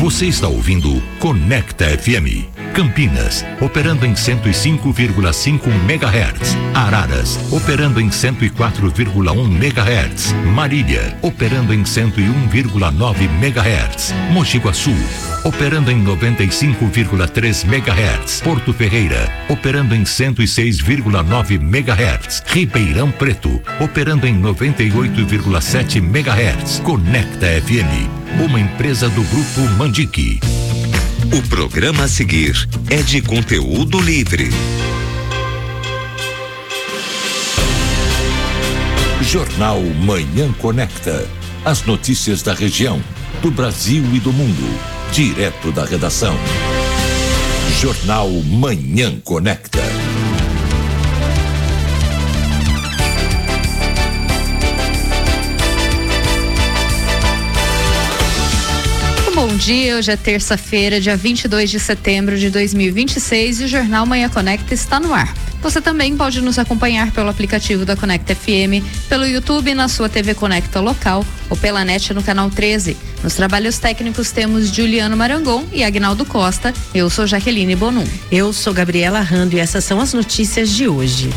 Você está ouvindo Conecta FM. Campinas, operando em 105,5 MHz. Araras, operando em 104,1 MHz. Marília, operando em 101,9 MHz. Mogi Guaçu, operando em 95,3 MHz. Porto Ferreira, operando em 106,9 MHz. Ribeirão Preto, operando em 98,7 MHz. Conecta FM, uma empresa do Grupo Mandique. O programa a seguir é de conteúdo livre. Jornal Manhã Conecta. As notícias da região, do Brasil e do mundo, direto da redação. Jornal Manhã Conecta. Bom dia, hoje é terça-feira, dia 22 de setembro de 2026 e o Jornal Manhã Conecta está no ar. Você também pode nos acompanhar pelo aplicativo da Conecta FM, pelo YouTube na sua TV Conecta local ou pela NET no canal 13. Nos trabalhos técnicos temos Juliano Marangon e Agnaldo Costa. Eu sou Jaqueline Bonum. Eu sou Gabriela Rando e essas são as notícias de hoje.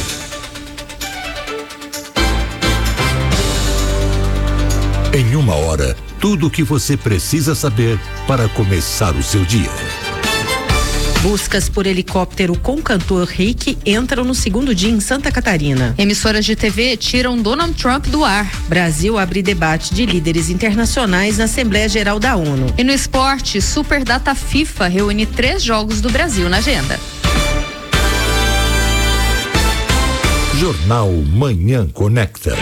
Em uma hora, tudo o que você precisa saber para começar o seu dia. Buscas por helicóptero com cantor Rick entram no segundo dia em Santa Catarina. Emissoras de TV tiram Donald Trump do ar. Brasil abre debate de líderes internacionais na Assembleia Geral da ONU. E no esporte, Superdata FIFA reúne 3 jogos do Brasil na agenda. Jornal Manhã Conecta.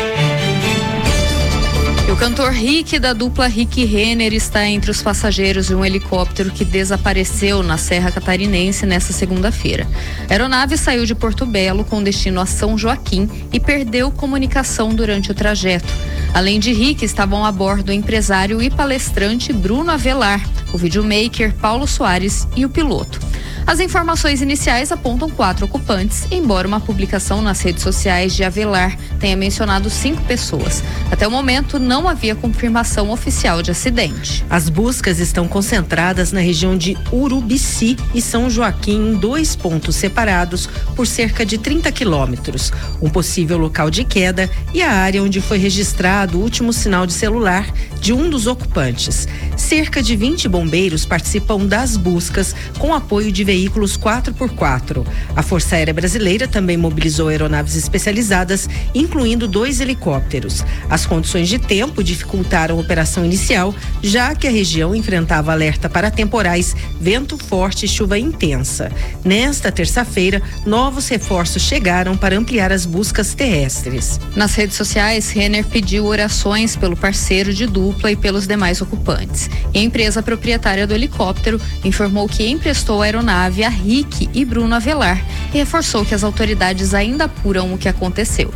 O cantor Rick, da dupla Rick Renner, está entre os passageiros de um helicóptero que desapareceu na Serra Catarinense nesta segunda-feira. A aeronave saiu de Porto Belo com destino a São Joaquim e perdeu comunicação durante o trajeto. Além de Rick, estavam a bordo o empresário e palestrante Bruno Avelar, o videomaker Paulo Soares e o piloto. As informações iniciais apontam 4 ocupantes, embora uma publicação nas redes sociais de Avelar tenha mencionado 5 pessoas. Até o momento, não havia confirmação oficial de acidente. As buscas estão concentradas na região de Urubici e São Joaquim, em 2 pontos separados por cerca de 30 quilômetros. Um possível local de queda e a área onde foi registrado o último sinal de celular de um dos ocupantes. Cerca de 20 bombeiros participam das buscas com apoio de veículos 4x4. A Força Aérea Brasileira também mobilizou aeronaves especializadas, incluindo 2 helicópteros. As condições de tempo dificultaram a operação inicial, já que a região enfrentava alerta para temporais, vento forte e chuva intensa. Nesta terça-feira, novos reforços chegaram para ampliar as buscas terrestres. Nas redes sociais, Renner pediu orações pelo parceiro de dupla e pelos demais ocupantes. E a empresa proprietária do helicóptero informou que emprestou a aeronave a Rick e Bruno Avelar e reforçou que as autoridades ainda apuram o que aconteceu.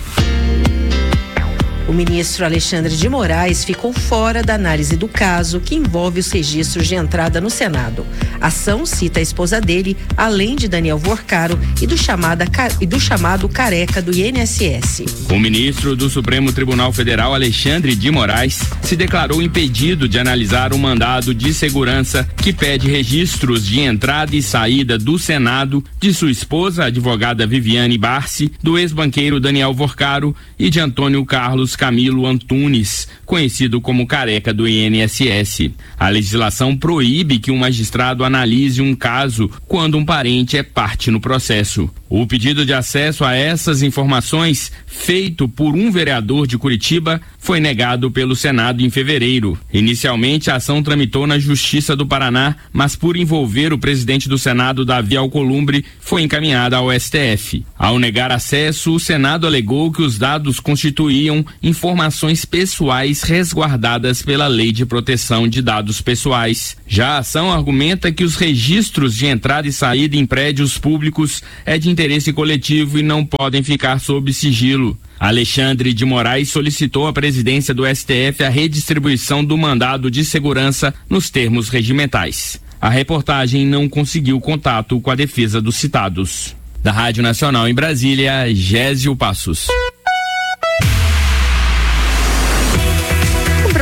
O ministro Alexandre de Moraes ficou fora da análise do caso que envolve os registros de entrada no Senado. A ação cita a esposa dele, além de Daniel Vorcaro e do chamado careca do INSS. O ministro do Supremo Tribunal Federal, Alexandre de Moraes, se declarou impedido de analisar um mandado de segurança que pede registros de entrada e saída do Senado de sua esposa, a advogada Viviane Barsi, do ex-banqueiro Daniel Vorcaro e de Antônio Carlos Camilo Antunes, conhecido como careca do INSS. A legislação proíbe que um magistrado analise um caso quando um parente é parte no processo. O pedido de acesso a essas informações, feito por um vereador de Curitiba, foi negado pelo Senado em fevereiro. Inicialmente, a ação tramitou na Justiça do Paraná, mas por envolver o presidente do Senado, Davi Alcolumbre, foi encaminhada ao STF. Ao negar acesso, o Senado alegou que os dados constituíam informações pessoais resguardadas pela Lei de Proteção de Dados Pessoais. Já a ação argumenta que os registros de entrada e saída em prédios públicos é de interesse coletivo e não podem ficar sob sigilo. Alexandre de Moraes solicitou à presidência do STF a redistribuição do mandado de segurança nos termos regimentais. A reportagem não conseguiu contato com a defesa dos citados. Da Rádio Nacional em Brasília, Gésio Passos.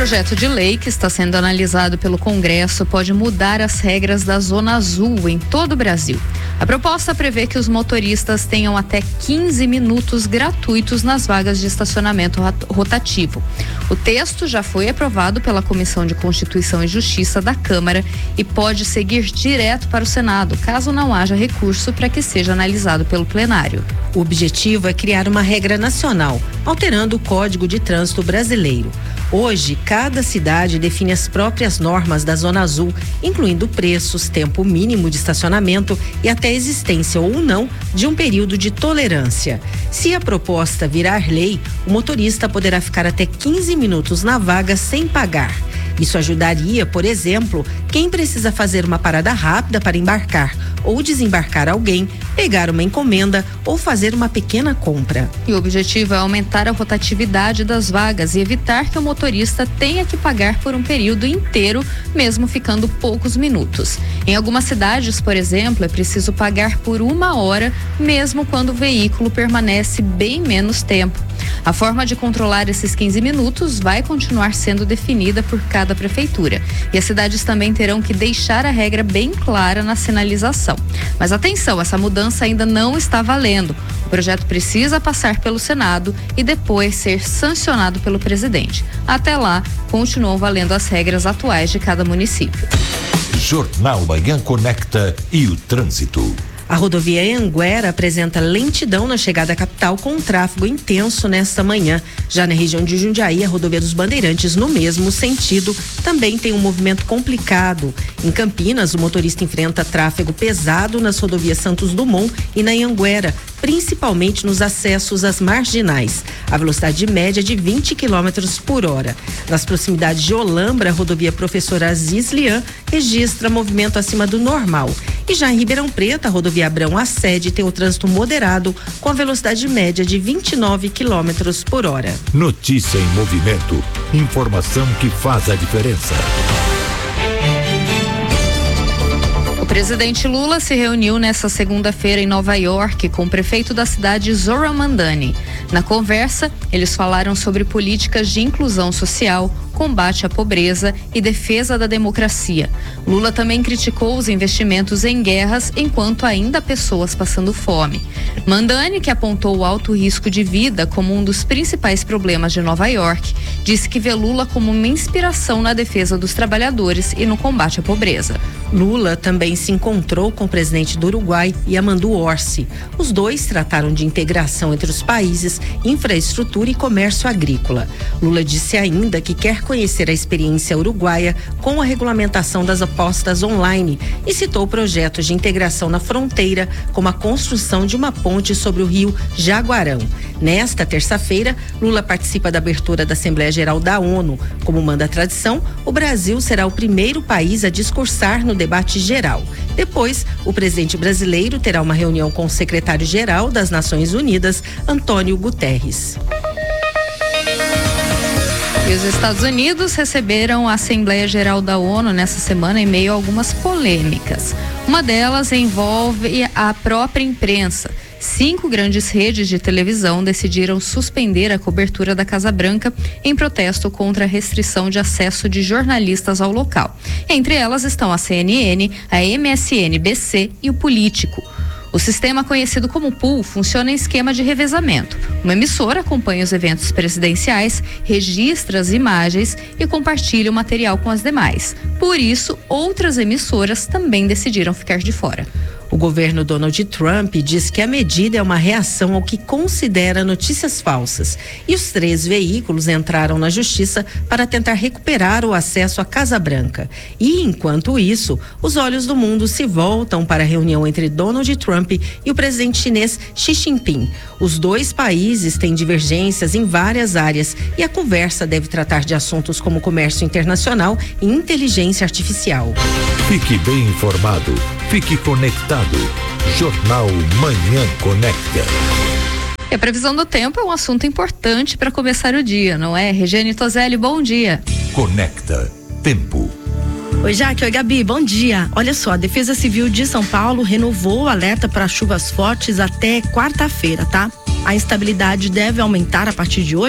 projeto de lei que está sendo analisado pelo Congresso pode mudar as regras da Zona Azul em todo o Brasil. A proposta prevê que os motoristas tenham até 15 minutos gratuitos nas vagas de estacionamento rotativo. O texto já foi aprovado pela Comissão de Constituição e Justiça da Câmara e pode seguir direto para o Senado, caso não haja recurso para que seja analisado pelo plenário. O objetivo é criar uma regra nacional, alterando o Código de Trânsito brasileiro. Hoje, cada cidade define as próprias normas da Zona Azul, incluindo preços, tempo mínimo de estacionamento e até a existência ou não de um período de tolerância. Se a proposta virar lei, o motorista poderá ficar até 15 minutos na vaga sem pagar. Isso ajudaria, por exemplo, quem precisa fazer uma parada rápida para embarcar ou desembarcar alguém, pegar uma encomenda ou fazer uma pequena compra. E o objetivo é aumentar a rotatividade das vagas e evitar que o motorista tenha que pagar por um período inteiro, mesmo ficando poucos minutos. Em algumas cidades, por exemplo, é preciso pagar por 1 hora, mesmo quando o veículo permanece bem menos tempo. A forma de controlar esses 15 minutos vai continuar sendo definida por cada prefeitura. E as cidades também terão que deixar a regra bem clara na sinalização. Mas atenção, essa mudança ainda não está valendo. O projeto precisa passar pelo Senado e depois ser sancionado pelo presidente. Até lá, continuam valendo as regras atuais de cada município. Jornal Manhã Conecta e o trânsito. A rodovia Anhanguera apresenta lentidão na chegada à capital com um tráfego intenso nesta manhã. Já na região de Jundiaí, a rodovia dos Bandeirantes, no mesmo sentido, também tem um movimento complicado. Em Campinas, o motorista enfrenta tráfego pesado nas rodovias Santos Dumont e na Anhanguera, principalmente nos acessos às marginais. A velocidade média é de 20 km por hora. Nas proximidades de Olambra, a rodovia Professor Aziz Lian registra movimento acima do normal. E já em Ribeirão Preto, a rodovia Abrão Assede tem o trânsito moderado com a velocidade média de 29 km por hora. Notícia em movimento. Informação que faz a diferença. O presidente Lula se reuniu nesta segunda-feira em Nova York com o prefeito da cidade, Zoran Mandani. Na conversa, eles falaram sobre políticas de inclusão social, combate à pobreza e defesa da democracia. Lula também criticou os investimentos em guerras enquanto ainda há pessoas passando fome. Mandani, que apontou o alto risco de vida como um dos principais problemas de Nova York, disse que vê Lula como uma inspiração na defesa dos trabalhadores e no combate à pobreza. Lula também se encontrou com o presidente do Uruguai, Yamandu Orsi. Os dois trataram de integração entre os países, infraestrutura e comércio agrícola. Lula disse ainda que quer conhecer a experiência uruguaia com a regulamentação das apostas online e citou projetos de integração na fronteira, como a construção de uma ponte sobre o rio Jaguarão. Nesta terça-feira, Lula participa da abertura da Assembleia Geral da ONU. Como manda a tradição, o Brasil será o primeiro país a discursar no debate geral. Depois, o presidente brasileiro terá uma reunião com o secretário-geral das Nações Unidas, Antônio Guterres. E os Estados Unidos receberam a Assembleia Geral da ONU nessa semana em meio a algumas polêmicas. Uma delas envolve a própria imprensa. 5 grandes redes de televisão decidiram suspender a cobertura da Casa Branca em protesto contra a restrição de acesso de jornalistas ao local. Entre elas estão a CNN, a MSNBC e o Político. O sistema conhecido como pool funciona em esquema de revezamento. Uma emissora acompanha os eventos presidenciais, registra as imagens e compartilha o material com as demais. Por isso, outras emissoras também decidiram ficar de fora. O governo Donald Trump diz que a medida é uma reação ao que considera notícias falsas. E os 3 veículos entraram na justiça para tentar recuperar o acesso à Casa Branca. E, enquanto isso, os olhos do mundo se voltam para a reunião entre Donald Trump e o presidente chinês Xi Jinping. Os 2 países têm divergências em várias áreas e a conversa deve tratar de assuntos como comércio internacional e inteligência artificial. Fique bem informado. Fique conectado. Jornal Manhã Conecta. E a previsão do tempo é um assunto importante para começar o dia, não é? Regiane Tozelli, bom dia. Conecta Tempo. Oi, Jaque. Oi, Gabi. Bom dia. Olha só, a Defesa Civil de São Paulo renovou o alerta para chuvas fortes até quarta-feira, tá? A instabilidade deve aumentar a partir de hoje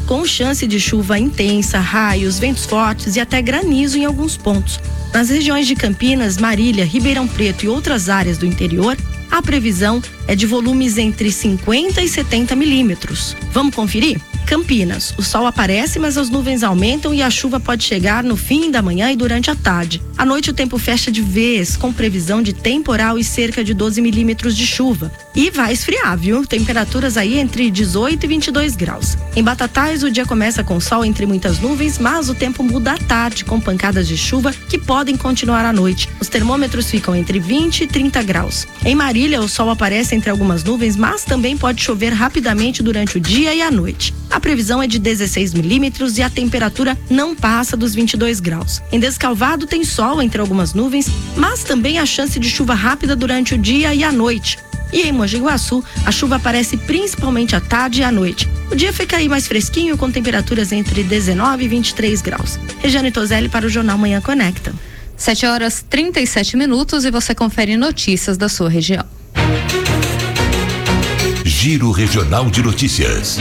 com chance de chuva intensa, raios, ventos fortes e até granizo em alguns pontos. Nas regiões de Campinas, Marília, Ribeirão Preto e outras áreas do interior, a previsão é de volumes entre 50 e 70 milímetros. Vamos conferir? Campinas, o sol aparece, mas as nuvens aumentam e a chuva pode chegar no fim da manhã e durante a tarde. À noite o tempo fecha de vez, com previsão de temporal e cerca de 12 milímetros de chuva. E vai esfriar, viu? Temperaturas aí entre 18 e 22 graus. Em Batatais o dia começa com sol entre muitas nuvens, mas o tempo muda à tarde, com pancadas de chuva que podem continuar à noite. Os termômetros ficam entre 20 e 30 graus. Em Marília, o sol aparece entre algumas nuvens, mas também pode chover rapidamente durante o dia e a noite. A previsão é de 16 milímetros e a temperatura não passa dos 22 graus. Em Descalvado tem sol entre algumas nuvens, mas também há chance de chuva rápida durante o dia e a noite. E em Mogi Guaçu, a chuva aparece principalmente à tarde e à noite. O dia fica aí mais fresquinho, com temperaturas entre 19 e 23 graus. Regiane Toselli para o Jornal Manhã Conecta. 7h37 e você confere notícias da sua região. Giro Regional de Notícias.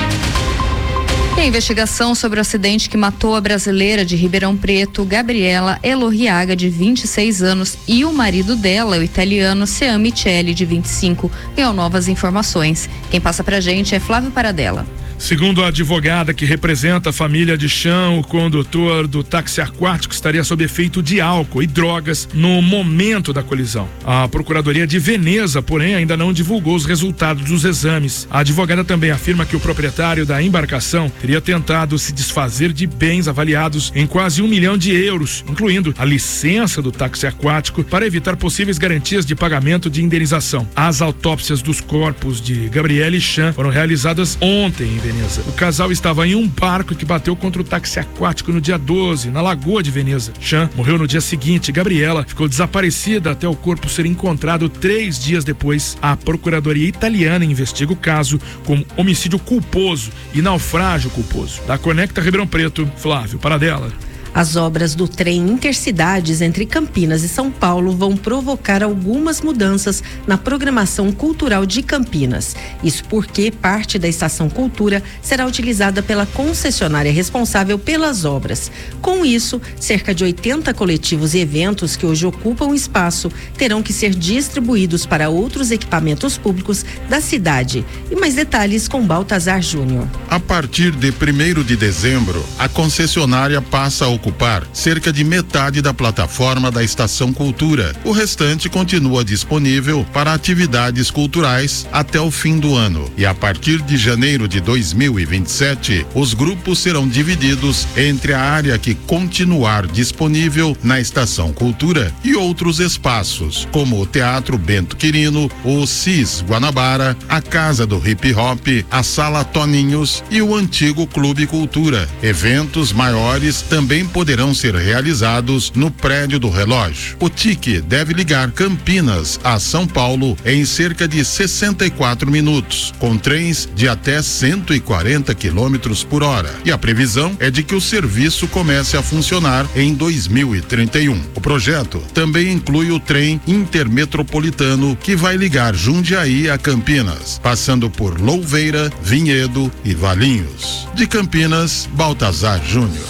E a investigação sobre o acidente que matou a brasileira de Ribeirão Preto, Gabriela Elorriaga, de 26 anos, e o marido dela, o italiano Sean Michele, de 25, ganhou novas informações. Quem passa pra gente é Flávio Paradella. Segundo a advogada que representa a família de Sean, o condutor do táxi aquático estaria sob efeito de álcool e drogas no momento da colisão. A Procuradoria de Veneza, porém, ainda não divulgou os resultados dos exames. A advogada também afirma que o proprietário da embarcação teria tentado se desfazer de bens avaliados em quase 1 milhão de euros, incluindo a licença do táxi aquático, para evitar possíveis garantias de pagamento de indenização. As autópsias dos corpos de Gabriela e Sean foram realizadas ontem em Veneza. O casal estava em um barco que bateu contra o táxi aquático no dia 12, na Lagoa de Veneza. Sean morreu no dia seguinte. Gabriela ficou desaparecida até o corpo ser encontrado 3 dias depois. A Procuradoria italiana investiga o caso como homicídio culposo e naufrágio culposo. Da Conecta Ribeirão Preto, Flávio Paradella. As obras do trem Intercidades entre Campinas e São Paulo vão provocar algumas mudanças na programação cultural de Campinas. Isso porque parte da Estação Cultura será utilizada pela concessionária responsável pelas obras. Com isso, cerca de 80 coletivos e eventos que hoje ocupam o espaço terão que ser distribuídos para outros equipamentos públicos da cidade. E mais detalhes com Baltazar Júnior. A partir de 1º de dezembro, a concessionária passa a ocupar cerca de metade da plataforma da Estação Cultura. O restante continua disponível para atividades culturais até o fim do ano. E a partir de janeiro de 2027, os grupos serão divididos entre a área que continuar disponível na Estação Cultura e outros espaços, como o Teatro Bento Quirino, o CIS Guanabara, a Casa do Hip Hop, a Sala Toninhos e o antigo Clube Cultura. Eventos maiores também poderão ser realizados no prédio do relógio. O TIC deve ligar Campinas a São Paulo em cerca de 64 minutos, com trens de até 140 quilômetros por hora. E a previsão é de que o serviço comece a funcionar em 2031. O projeto também inclui o trem intermetropolitano que vai ligar Jundiaí a Campinas, passando por Louveira, Vinhedo e Valinhos. De Campinas, Baltazar Júnior.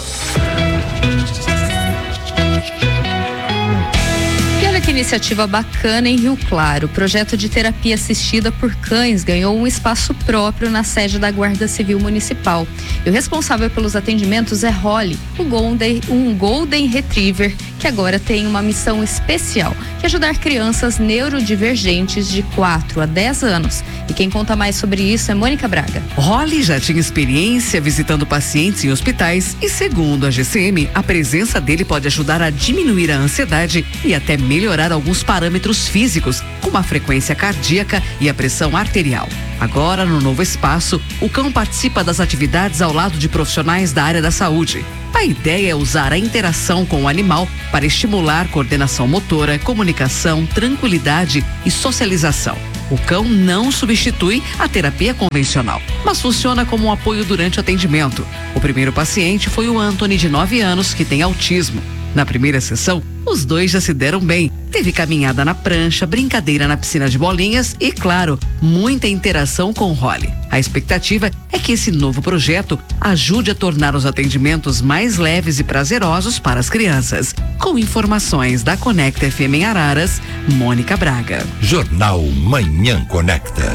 Que iniciativa bacana em Rio Claro. O projeto de terapia assistida por cães ganhou um espaço próprio na sede da Guarda Civil Municipal. E o responsável pelos atendimentos é Holly, um Golden Retriever, que agora tem uma missão especial, que é ajudar crianças neurodivergentes de 4 a 10 anos. E quem conta mais sobre isso é Mônica Braga. Holly já tinha experiência visitando pacientes em hospitais e, segundo a GCM, a presença dele pode ajudar a diminuir a ansiedade e até melhorar alguns parâmetros físicos, como a frequência cardíaca e a pressão arterial. Agora, no novo espaço, o cão participa das atividades ao lado de profissionais da área da saúde. A ideia é usar a interação com o animal para estimular coordenação motora, comunicação, tranquilidade e socialização. O cão não substitui a terapia convencional, mas funciona como um apoio durante o atendimento. O primeiro paciente foi o Anthony, de 9 anos, que tem autismo. Na primeira sessão, os dois já se deram bem, Teve caminhada na prancha, brincadeira na piscina de bolinhas e, claro, muita interação com o Holly. A expectativa é que esse novo projeto ajude a tornar os atendimentos mais leves e prazerosos para as crianças. Com informações da Conecta FM em Araras, Mônica Braga. Jornal Manhã Conecta.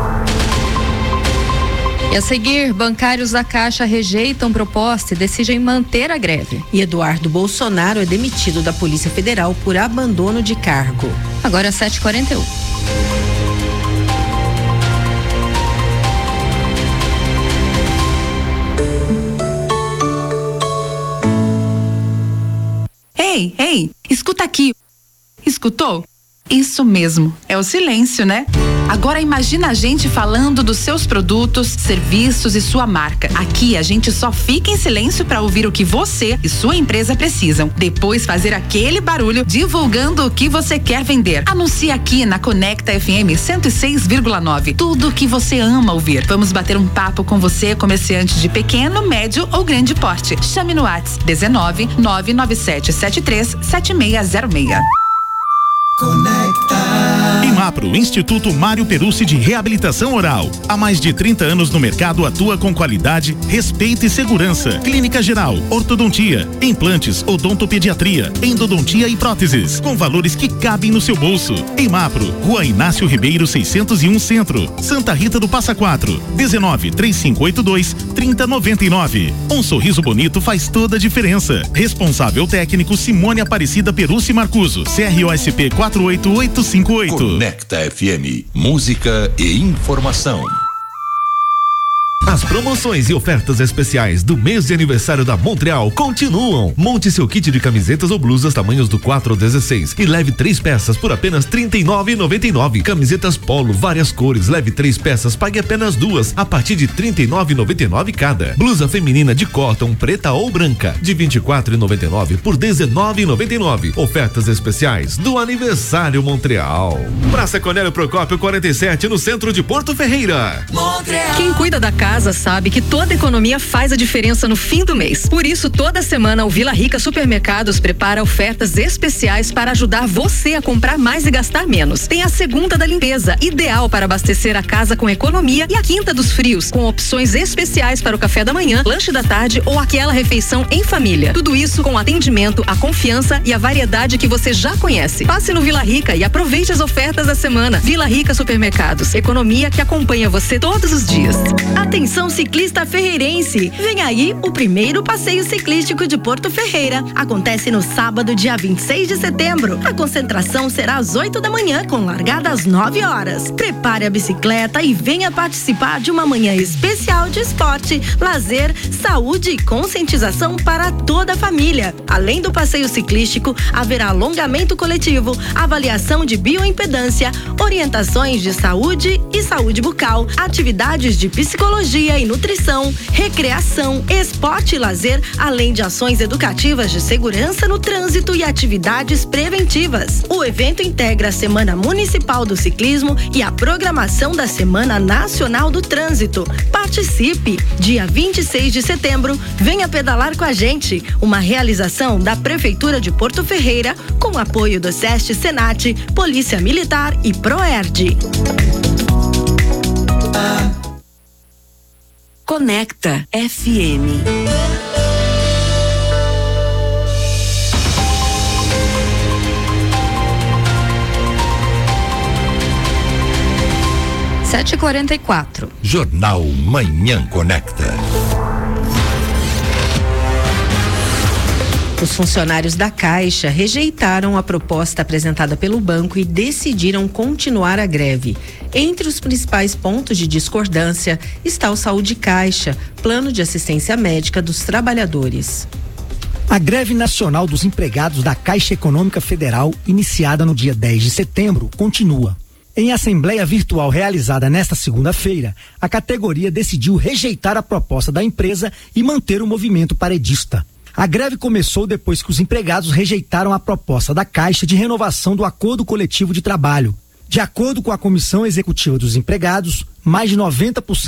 E a seguir, bancários da Caixa rejeitam proposta e decidem manter a greve. E Eduardo Bolsonaro é demitido da Polícia Federal por abandono de cargo. Agora 7h41. Ei, escuta aqui. Escutou? Isso mesmo, é o silêncio, né? Agora imagina a gente falando dos seus produtos, serviços e sua marca. Aqui a gente só fica em silêncio para ouvir o que você e sua empresa precisam. Depois fazer aquele barulho divulgando o que você quer vender. Anuncie aqui na Conecta FM 106,9. Tudo o que você ama ouvir. Vamos bater um papo com você, comerciante de pequeno, médio ou grande porte. Chame no WhatsApp 19 99773 7606. Conecta. Imapro, Instituto Mário Perucci de Reabilitação Oral. Há mais de 30 anos no mercado, atua com qualidade, respeito e segurança. Clínica geral, ortodontia, implantes, odontopediatria, endodontia e próteses, com valores que cabem no seu bolso. Imapro, Rua Inácio Ribeiro 601 Centro, Santa Rita do Passa Quatro, 19-3582-3099. Um sorriso bonito faz toda a diferença. Responsável técnico Simone Aparecida Perucci Marcuso, CROSP 48858. Conecta FM, música e informação. As promoções e ofertas especiais do mês de aniversário da Montreal continuam. Monte seu kit de camisetas ou blusas tamanhos do 4 ao 16 e leve 3 peças por apenas R$ 39,99. Camisetas polo, várias cores, leve 3 peças, pague apenas 2 a partir de R$ 39,99 cada. Blusa feminina de cotton, preta ou branca, de R$ 24,99 por R$ 19,99. Ofertas especiais do aniversário Montreal. Praça Cornélio Procópio 47, no centro de Porto Ferreira. Montreal. Quem cuida da casa sabe que toda economia faz a diferença no fim do mês. Por isso, toda semana o Vila Rica Supermercados prepara ofertas especiais para ajudar você a comprar mais e gastar menos. Tem a segunda da limpeza, ideal para abastecer a casa com economia, e a quinta dos frios, com opções especiais para o café da manhã, lanche da tarde ou aquela refeição em família. Tudo isso com atendimento, a confiança e a variedade que você já conhece. Passe no Vila Rica e aproveite as ofertas da semana. Vila Rica Supermercados, economia que acompanha você todos os dias. Atenção ciclista ferreirense, vem aí o primeiro passeio ciclístico de Porto Ferreira. Acontece no sábado, dia 26 de setembro. A concentração será às 8 da manhã, com largada às 9 horas. Prepare a bicicleta e venha participar de uma manhã especial de esporte, lazer, saúde e conscientização para toda a família. Além do passeio ciclístico, haverá alongamento coletivo, avaliação de bioimpedância, orientações de saúde e saúde bucal, atividades de psicologia e nutrição, recreação, esporte e lazer, além de ações educativas de segurança no trânsito e atividades preventivas. O evento integra a Semana Municipal do Ciclismo e a programação da Semana Nacional do Trânsito. Participe! Dia 26 de setembro, venha pedalar com a gente. Uma realização da Prefeitura de Porto Ferreira, com apoio do SESC, Senat, Polícia Militar e Proerd. Conecta FM. Sete e 44. Jornal Manhã Conecta. Os funcionários da Caixa rejeitaram a proposta apresentada pelo banco e decidiram continuar a greve. Entre os principais pontos de discordância está o Saúde Caixa, plano de assistência médica dos trabalhadores. A greve nacional dos empregados da Caixa Econômica Federal, iniciada no dia 10 de setembro, continua. Em assembleia virtual realizada nesta segunda-feira, a categoria decidiu rejeitar a proposta da empresa e manter o movimento paredista. A greve começou depois que os empregados rejeitaram a proposta da Caixa de renovação do acordo coletivo de trabalho. De acordo com a Comissão Executiva dos Empregados, mais de 90%